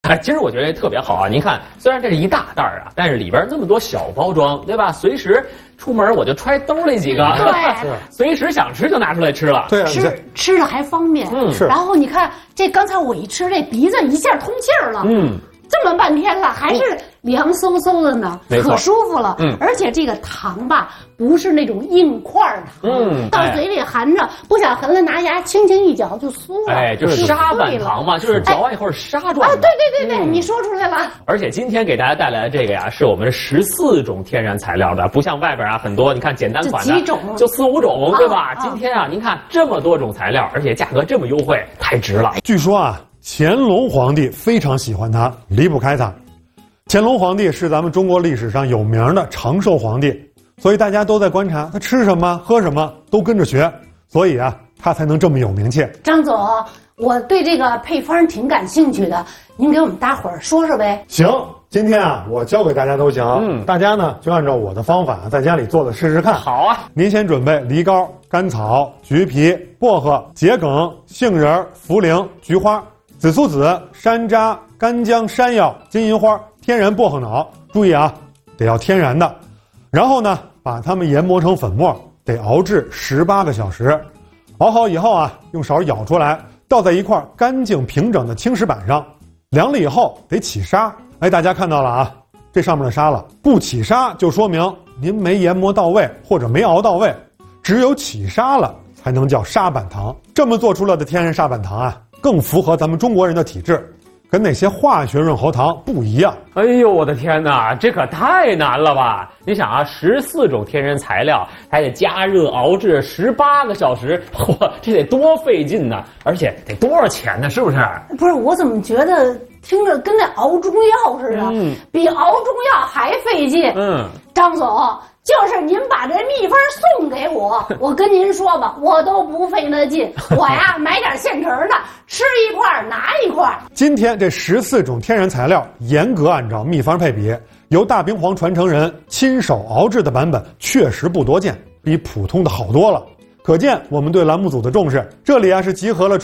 其实我觉得特别好啊！您看，虽然这是一大袋啊，但是里边这么多小包装，对吧？随时出门我就揣兜里几个， 对， 随时想吃就拿出来吃了。 对啊， 吃着还方便。 是。 然后你看这刚才我一吃，这鼻子一下通气儿了。这么半天了，还是凉飕飕的呢，可舒服了。而且这个糖吧，不是那种硬块糖，到嘴里含着，不想含了，拿牙轻轻一嚼就酥了。 哎，就是沙板糖嘛，就是嚼完以后是沙状的。啊， 对，你说出来了。 而且今天给大家带来的这个呀，是我们14种天然材料的，不像外边啊很多，你看简单款的就4、5种，对吧？今天啊，您看这么多种材料，而且价格这么优惠，太值了。 据说啊，乾隆皇帝非常喜欢它，离不开它。乾隆皇帝是咱们中国历史上有名的长寿皇帝，所以大家都在观察他吃什么喝什么，都跟着学，所以啊，他才能这么有名气。 张总，我对这个配方挺感兴趣的，您给我们大伙儿说说呗。 行，今天啊，我教给大家都行。大家呢就按照我的方法在家里做的试试看。 好啊， 您先准备梨膏、甘草、橘皮、薄荷、桔梗、杏仁、茯苓、菊花、紫苏籽、山楂、干姜、山药、金银花、天然薄荷脑。注意啊，得要天然的。然后呢，把它们研磨成粉末，得熬制18个小时。熬好以后啊，用勺舀出来，倒在一块干净平整的青石板上，凉了以后得起沙。哎，大家看到了啊，这上面的沙了，不起沙就说明您没研磨到位或者没熬到位，只有起沙了才能叫沙板糖。这么做出来的天然沙板糖啊，更符合咱们中国人的体质，跟那些化学润喉糖不一样。 哎呦，我的天哪，这可太难了吧！你想啊，14种天然材料，还得加热熬制18个小时，嚯，这得多费劲呢！而且得多少钱呢？是不是？ 不是，我怎么觉得听着跟那熬中药似的，比熬中药还费劲。张总，就是您把这秘方送给我，我跟您说吧，我都不费那劲。我呀，买点现成的，吃一块拿一块。 今天这14种天然材料严格按照秘方配比，由大冰皇传承人亲手熬制的版本确实不多见，比普通的好多了。可见我们对栏目组的重视。这里啊是集合了